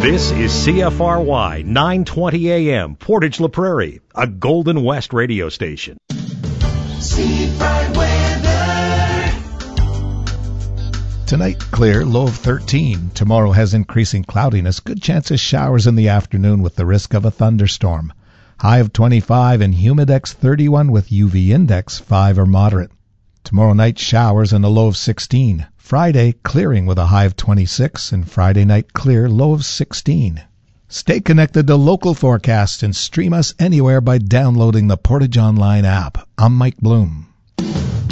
This is CFRY 920 AM, Portage La Prairie, a Golden West radio station. Seafront weather. Tonight, clear, low of 13. Tomorrow has increasing cloudiness. Good chance of showers in the afternoon with the risk of a thunderstorm. High of 25 and humidex 31 with UV index 5 or moderate. Tomorrow night, showers and a low of 16. Friday, clearing with a high of 26, and Friday night clear, low of 16. Stay connected to local forecasts and stream us anywhere by downloading the Portage Online app. I'm Mike Bloom.